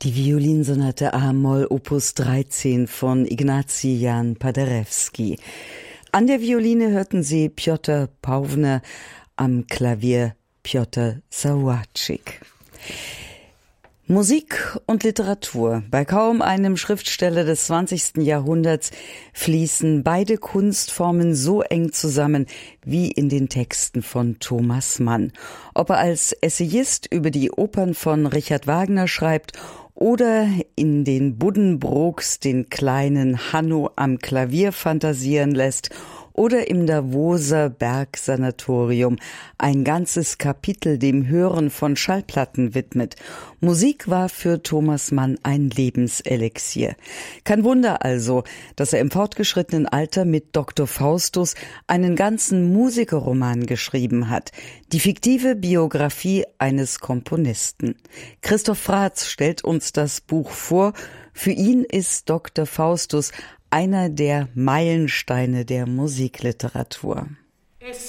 Die Violinsonate a-Moll Opus 13 von Ignacy Jan Paderewski. An der Violine hörten Sie Piotr Pawner, am Klavier Piotr Sawaczyk. Musik und Literatur. Bei kaum einem Schriftsteller des 20. Jahrhunderts fließen beide Kunstformen so eng zusammen wie in den Texten von Thomas Mann. Ob er als Essayist über die Opern von Richard Wagner schreibt oder in den Buddenbrooks den kleinen Hanno am Klavier fantasieren lässt oder im Davoser Bergsanatorium ein ganzes Kapitel dem Hören von Schallplatten widmet. Musik war für Thomas Mann ein Lebenselixier. Kein Wunder also, dass er im fortgeschrittenen Alter mit Dr. Faustus einen ganzen Musikerroman geschrieben hat. Die fiktive Biografie eines Komponisten. Christoph Fratz stellt uns das Buch vor. Für ihn ist Dr. Faustus einer der Meilensteine der Musikliteratur.